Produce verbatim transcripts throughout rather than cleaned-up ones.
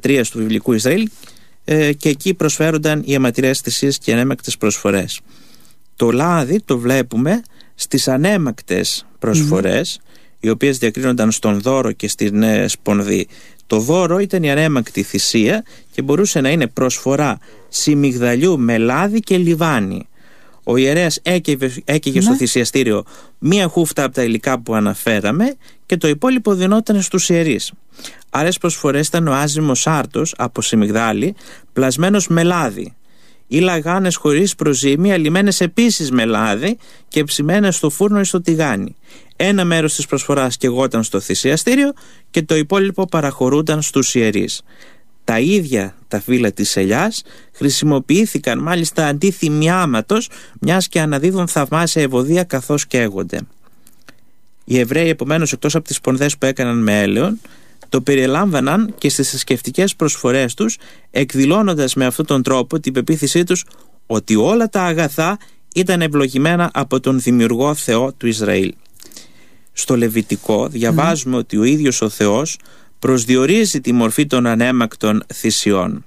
λατρείας του βιβλικού Ισραήλ, ε, και εκεί προσφέρονταν οι αιματηρές θυσίες και ανέμακτες προσφορές. Το λάδι το βλέπουμε στις ανέμακτες προσφορές, mm-hmm. οι οποίες διακρίνονταν στον δώρο και στην ε, σπονδή. Το δώρο ήταν η ανέμακτη θυσία και μπορούσε να είναι προσφορά σιμιγδαλιού με λάδι και λιβάνι. Ο ιερέας έκαιγε, έκαιγε ναι. στο θυσιαστήριο μία χούφτα από τα υλικά που αναφέραμε και το υπόλοιπο δινόταν στους ιερείς. Άλλες προσφορές ήταν ο άζυμος άρτος από σιμιγδάλι πλασμένος με λάδι, ή λαγάνες χωρίς προζύμια λιμένες επίσης με λάδι και ψημένες στο φούρνο ή στο τηγάνι. Ένα μέρος της προσφοράς καιγόταν στο θυσιαστήριο και το υπόλοιπο παραχωρούνταν στους ιερείς. Τα ίδια τα φύλλα της ελιάς χρησιμοποιήθηκαν μάλιστα αντί θυμιάματος, μιας και αναδίδουν θαυμάσια ευωδία καθώς καίγονται. Οι Εβραίοι επομένως, εκτός από τις σπονδές που έκαναν με έλαιον, το περιελάμβαναν και στις θρησκευτικές προσφορές τους, εκδηλώνοντας με αυτόν τον τρόπο την πεποίθησή τους ότι όλα τα αγαθά ήταν ευλογημένα από τον δημιουργό Θεό του Ισραήλ. Στο Λεβιτικό διαβάζουμε mm. ότι ο ίδιος ο Θεός προσδιορίζει τη μορφή των ανέμακτων θυσιών.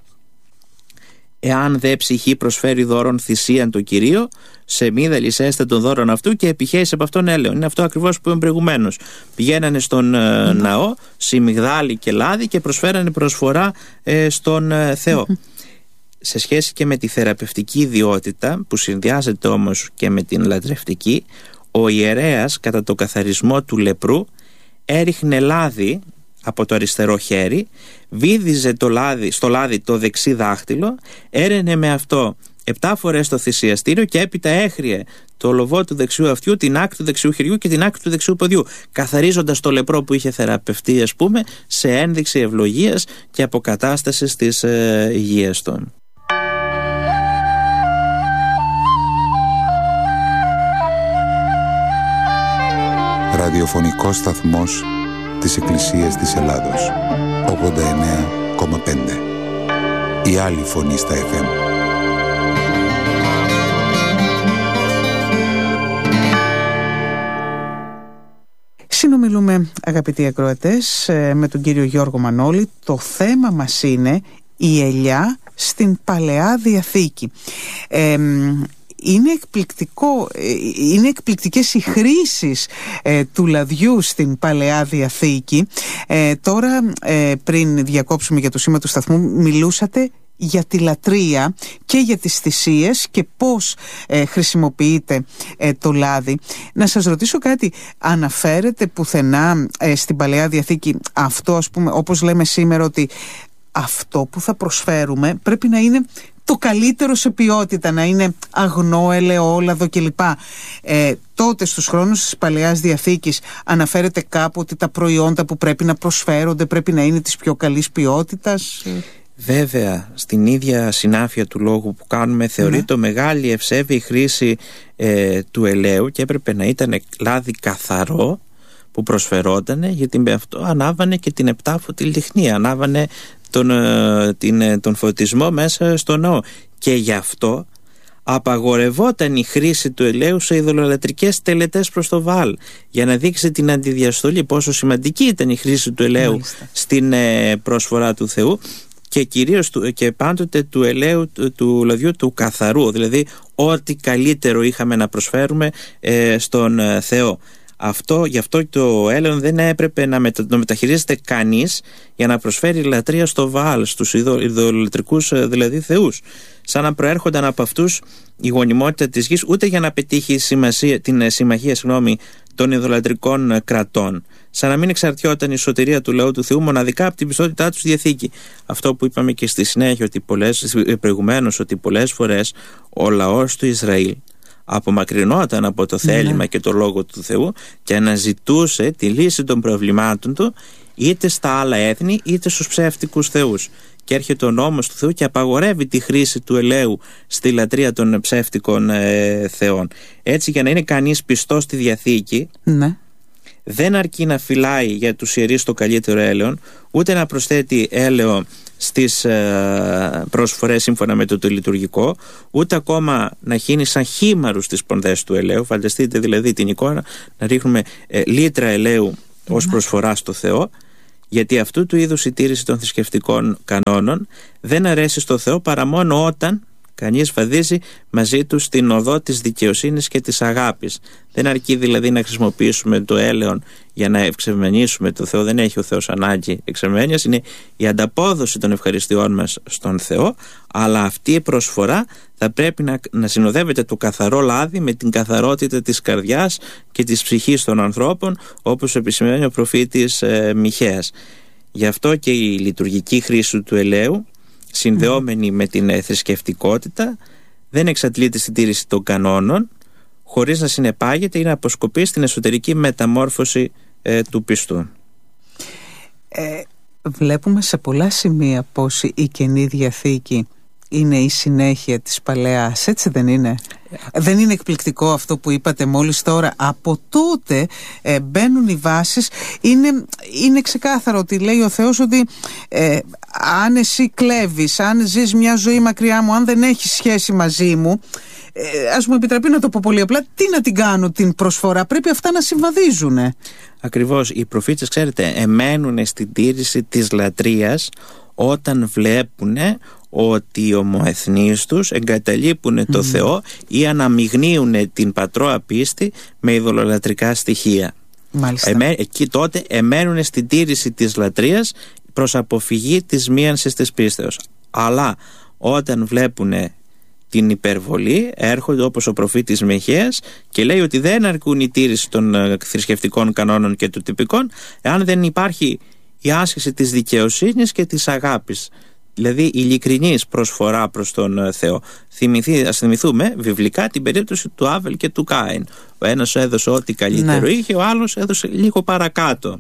Εάν δε ψυχή προσφέρει δώρον θυσίαν το Κυρίο, σε μη δελισέστε των δώρων αυτού και επιχέεις από αυτόν έλεον. Είναι αυτό ακριβώς που είπαμε προηγουμένως. Πηγαίνανε στον mm. ναό, σιμιγδάλι και λάδι και προσφέρανε προσφορά ε, στον ε, Θεό. Mm. Σε σχέση και με τη θεραπευτική ιδιότητα, που συνδυάζεται όμως και με την λατρευτική, ο ιερέας κατά το καθαρισμό του λεπρού έριχνε λάδι από το αριστερό χέρι, βύδιζε το λάδι, στο λάδι το δεξί δάχτυλο, έρενε με αυτό επτά φορές το θυσιαστήριο και έπειτα έχριε το λοβό του δεξιού αυτιού, την άκρη του δεξιού χεριού και την άκρη του δεξιού ποδιού, καθαρίζοντας το λεπρό που είχε θεραπευτεί, ας πούμε, σε ένδειξη ευλογίας και αποκατάστασης της ε, υγείας των. Ραδιοφωνικός σταθμός της Εκκλησίας της Ελλάδος, ογδόντα εννέα κόμμα πέντε. Η άλλη φωνή στα εφ εμ. Συνομιλούμε, αγαπητοί ακροατές, με τον κύριο Γιώργο Μανώλη. Το θέμα μας είναι η ελιά στην Παλαιά Διαθήκη. Ε, Είναι, εκπληκτικό, είναι εκπληκτικές οι χρήσεις ε, του λαδιού στην Παλαιά Διαθήκη. Ε, τώρα, ε, πριν διακόψουμε για το σήμα του σταθμού, μιλούσατε για τη λατρεία και για τις θυσίες και πώς ε, χρησιμοποιείται ε, το λάδι. Να σας ρωτήσω κάτι, αναφέρεται πουθενά ε, στην Παλαιά Διαθήκη αυτό, ας πούμε, όπως λέμε σήμερα, ότι αυτό που θα προσφέρουμε πρέπει να είναι το καλύτερο σε ποιότητα, να είναι αγνό, ελαιόλαδο κλπ. Ε, τότε στους χρόνους της Παλαιάς Διαθήκης αναφέρεται κάπου ότι τα προϊόντα που πρέπει να προσφέρονται πρέπει να είναι της πιο καλής ποιότητας. Βέβαια, στην ίδια συνάφεια του λόγου που κάνουμε θεωρείται ναι. μεγάλη ευσέβη χρήση ε, του ελαίου και έπρεπε να ήταν λάδι καθαρό που προσφερότανε, γιατί με αυτό ανάβανε και την επτάφωτη λιχνή, ανάβανε τον, την, τον φωτισμό μέσα στο ναό, και γι' αυτό απαγορευόταν η χρήση του ελαίου σε ειδωλολατρικές τελετές προς το Βαάλ, για να δείξει την αντιδιαστολή, πόσο σημαντική ήταν η χρήση του ελαίου Μάλιστα. στην ε, προσφορά του Θεού, και κυρίως του, και πάντοτε του ελαίου του, του λαδιού του καθαρού, δηλαδή ό,τι καλύτερο είχαμε να προσφέρουμε ε, στον ε, Θεό. Αυτό, γι' αυτό το έλεον δεν έπρεπε να, μετα, να μεταχειρίζεται κανείς για να προσφέρει λατρεία στο Βαάλ, στους ειδωλολατρικούς δηλαδή θεούς, σαν να προέρχονταν από αυτούς η γονιμότητα της γης, ούτε για να πετύχει σημασία, την συμμαχία συγγνώμη, των ειδωλολατρικών κρατών, σαν να μην εξαρτιόταν η σωτηρία του λαού του Θεού μοναδικά από την πιστότητά του στη Διαθήκη. Αυτό που είπαμε και στη συνέχεια ότι πολλές, προηγουμένως, ότι πολλές φορές ο λαός του Ισραήλ απομακρυνόταν από το θέλημα ναι. και το λόγο του Θεού και αναζητούσε τη λύση των προβλημάτων του είτε στα άλλα έθνη είτε στους ψεύτικους θεούς, και έρχεται ο νόμος του Θεού και απαγορεύει τη χρήση του ελαίου στη λατρεία των ψεύτικων ε, θεών. Έτσι, για να είναι κανείς πιστός στη Διαθήκη ναι. δεν αρκεί να φυλάει για τους ιερείς το καλύτερο έλαιο, ούτε να προσθέτει έλαιο στις ε, προσφορές σύμφωνα με το, το λειτουργικό, ούτε ακόμα να χύνει σαν χήμαρους τις σπονδές του ελαίου. Φανταστείτε δηλαδή την εικόνα να ρίχνουμε ε, λίτρα ελαίου ως προσφορά στο Θεό, γιατί αυτού του είδους η τήρηση των θρησκευτικών κανόνων δεν αρέσει στο Θεό παρά μόνο όταν κανείς βαδίζει μαζί του στην οδό της δικαιοσύνης και της αγάπης. Δεν αρκεί δηλαδή να χρησιμοποιήσουμε το έλεον για να εξευμενήσουμε το Θεό. Δεν έχει ο Θεός ανάγκη εξευμενίας. Είναι η ανταπόδοση των ευχαριστειών μας στον Θεό, αλλά αυτή η προσφορά θα πρέπει να, να συνοδεύεται το καθαρό λάδι με την καθαρότητα της καρδιάς και της ψυχής των ανθρώπων, όπως επισημαίνει ο προφήτης ε, Μιχαίας. Γι' αυτό και η λειτουργική χρήση του ελαίου, συνδεόμενη με την θρησκευτικότητα, δεν εξαντλείται στην τήρηση των κανόνων, χωρίς να συνεπάγεται ή να αποσκοπεί στην εσωτερική μεταμόρφωση ε, του πιστού. Ε, βλέπουμε σε πολλά σημεία πως η Καινή Διαθήκη είναι η συνέχεια της Παλαιάς, έτσι δεν είναι? Δεν είναι εκπληκτικό αυτό που είπατε μόλις τώρα? Από τότε ε, μπαίνουν οι βάσεις. Είναι, είναι ξεκάθαρο ότι λέει ο Θεός ότι ε, αν εσύ κλέβεις, αν ζεις μια ζωή μακριά μου, αν δεν έχεις σχέση μαζί μου, ε, ας μου επιτραπεί να το πω πολύ απλά, τι να την κάνω την προσφορά? Πρέπει αυτά να συμβαδίζουν. Ακριβώς. Οι προφήτες, ξέρετε, εμένουν στην τήρηση της λατρείας όταν βλέπουν ότι οι ομοεθνείς τους εγκαταλείπουν mm. το Θεό ή αναμειγνύουν την πατρώα πίστη με ειδωλολατρικά στοιχεία. Μάλιστα. Εμέ, εκεί τότε εμένουν στην τήρηση της λατρείας προς αποφυγή της μίανσης της πίστεως. Αλλά όταν βλέπουν την υπερβολή, έρχονται όπως ο προφήτης Μιχαίας και λέει ότι δεν αρκούν η τήρηση των θρησκευτικών κανόνων και του τυπικών, εάν δεν υπάρχει η άσκηση της δικαιοσύνης και της αγάπης, δηλαδή η ειλικρινής προσφορά προς τον Θεό. Θυμηθεί, ας θυμηθούμε βιβλικά την περίπτωση του Άβελ και του Κάιν. Ο ένας έδωσε ό,τι καλύτερο ναι. είχε, ο άλλος έδωσε λίγο παρακάτω.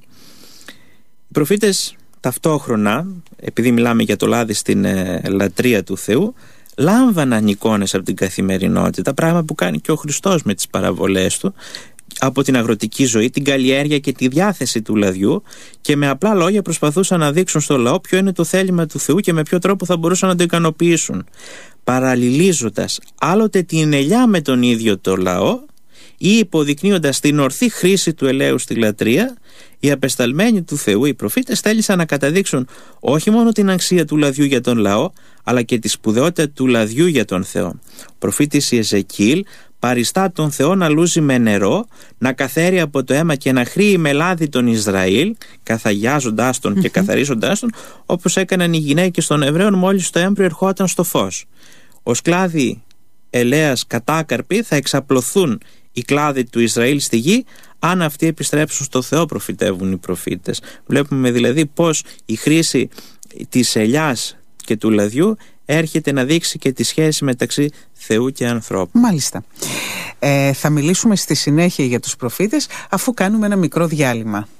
Οι προφήτες ταυτόχρονα, επειδή μιλάμε για το λάδι στην ε, λατρεία του Θεού, λάμβαναν εικόνες από την καθημερινότητα, πράγμα που κάνει και ο Χριστός με τις παραβολές του, από την αγροτική ζωή, την καλλιέργεια και τη διάθεση του λαδιού, και με απλά λόγια προσπαθούσαν να δείξουν στο λαό ποιο είναι το θέλημα του Θεού και με ποιο τρόπο θα μπορούσαν να το ικανοποιήσουν, παραλληλίζοντας άλλοτε την ελιά με τον ίδιο το λαό ή υποδεικνύοντας την ορθή χρήση του ελαίου στη λατρεία. Οι απεσταλμένοι του Θεού, οι προφήτες, θέλησαν να καταδείξουν όχι μόνο την αξία του λαδιού για τον λαό, αλλά και τη σπουδαιότητα του λαδιού για τον Θεό. Ο προφήτης Ιεζεκίηλ παριστά τον Θεό να λούζει με νερό, να καθαίρει από το αίμα και να χρύει με λάδι τον Ισραήλ, καθαγιάζοντάς τον και καθαρίζοντάς τον, όπως έκαναν οι γυναίκες των Εβραίων μόλις το έμβριο ερχόταν στο φως. Ως κλάδι ελαίας κατάκαρποι θα εξαπλωθούν οι κλάδοι του Ισραήλ στη γη, αν αυτοί επιστρέψουν στο Θεό, προφητεύουν οι προφήτες. Βλέπουμε δηλαδή πως η χρήση της ελιάς και του λαδιού έρχεται να δείξει και τη σχέση μεταξύ Θεού και ανθρώπου. Μάλιστα. Ε, θα μιλήσουμε στη συνέχεια για τους προφήτες, αφού κάνουμε ένα μικρό διάλειμμα.